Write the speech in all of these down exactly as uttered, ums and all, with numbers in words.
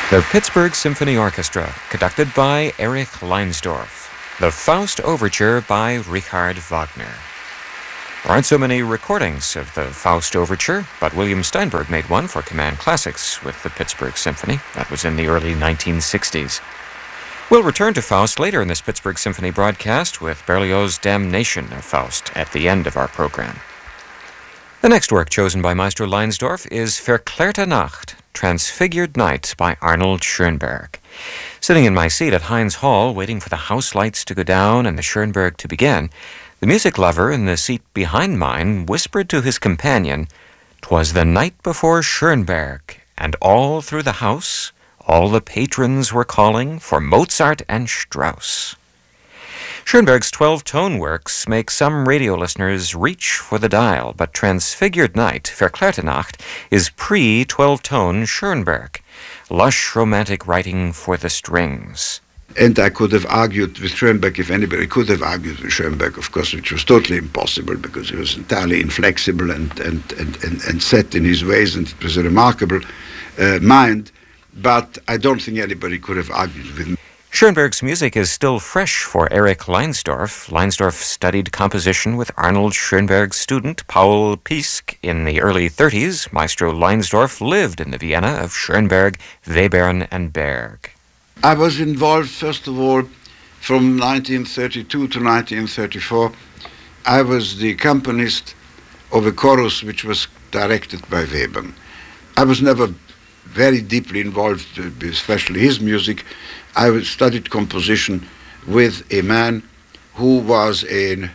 The Pittsburgh Symphony Orchestra, conducted by Erich Leinsdorf. The Faust Overture by Richard Wagner. There aren't so many recordings of the Faust Overture, but William Steinberg made one for Command Classics with the Pittsburgh Symphony. That was in the early nineteen sixties. We'll return to Faust later in this Pittsburgh Symphony broadcast with Berlioz's Damnation of Faust at the end of our program. The next work chosen by Maestro Leinsdorf is Verklärte Nacht, Transfigured Night by Arnold Schoenberg. Sitting in my seat at Heinz Hall, waiting for the house lights to go down and the Schoenberg to begin, the music lover in the seat behind mine whispered to his companion, "'Twas the night before Schoenberg, and all through the house, all the patrons were calling for Mozart and Strauss." Schoenberg's twelve-tone works make some radio listeners reach for the dial, but Transfigured Night, Verklärte Nacht, is pre-twelve-tone Schoenberg, lush romantic writing for the strings. And I could have argued with Schoenberg, if anybody could have argued with Schoenberg, of course, which was totally impossible because he was entirely inflexible and, and, and, and, and set in his ways, and it was a remarkable uh, mind, but I don't think anybody could have argued with him. Schoenberg's music is still fresh for Erich Leinsdorf. Leinsdorf studied composition with Arnold Schoenberg's student Paul Pisk in the early thirties. Maestro Leinsdorf lived in the Vienna of Schoenberg, Webern, and Berg. I was involved, first of all, from nineteen thirty-two to nineteen thirty-four. I was the accompanist of a chorus which was directed by Webern. I was never very deeply involved, especially his music. I studied composition with a man who was a,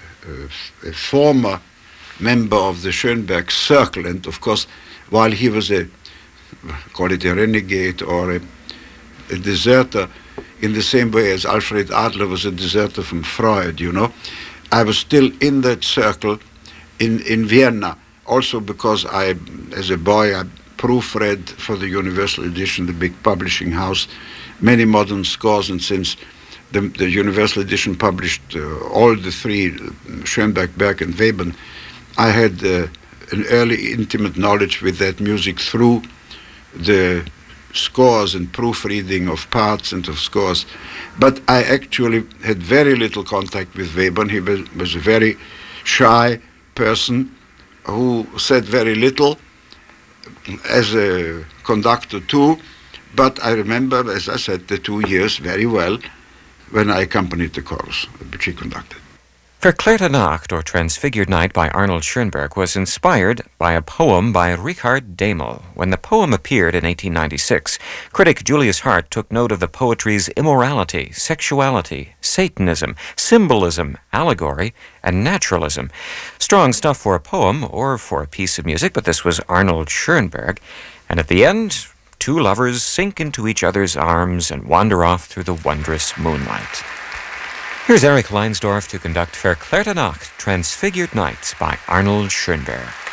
a former member of the Schoenberg Circle, and of course, while he was a, call it a renegade or a, a deserter, in the same way as Alfred Adler was a deserter from Freud, you know, I was still in that circle in, in Vienna, also because I, as a boy, I proofread for the Universal Edition, the big publishing house, many modern scores, and since the, the Universal Edition published uh, all the three, Schoenberg, Berg, and Webern, I had uh, an early intimate knowledge with that music through the scores and proofreading of parts and of scores. But I actually had very little contact with Webern. He was, was a very shy person who said very little, as a conductor too. But I remember, as I said, the two years very well when I accompanied the chorus, which he conducted. Verklärte Nacht, or Transfigured Night by Arnold Schoenberg, was inspired by a poem by Richard Demel. When the poem appeared in eighteen ninety-six, critic Julius Hart took note of the poetry's immorality, sexuality, Satanism, symbolism, allegory, and naturalism. Strong stuff for a poem or for a piece of music, but this was Arnold Schoenberg. And at the end, two lovers sink into each other's arms and wander off through the wondrous moonlight. Here's Erich Leinsdorf to conduct Verklärte Nacht, Transfigured Night by Arnold Schoenberg.